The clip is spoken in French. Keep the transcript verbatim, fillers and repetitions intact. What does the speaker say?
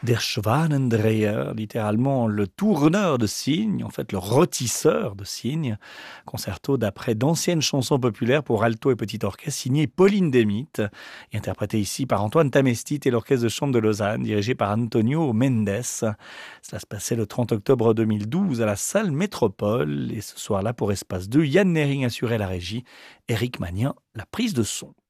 Der Schwanendreher, littéralement le tourneur de cygnes, en fait le rôtisseur de cygnes. Concerto d'après d'anciennes chansons populaires pour alto et petit orchestre, signé Pauline Demit, et interprété ici par Antoine Tamestit et l'Orchestre de chambre de Lausanne, dirigé par Antonio Mendes. Cela se passait le trente octobre deux mille douze à la salle Métropole, et ce soir-là, pour Espace deux, Yann Nering assurait la régie, Éric Magnien la prise de son.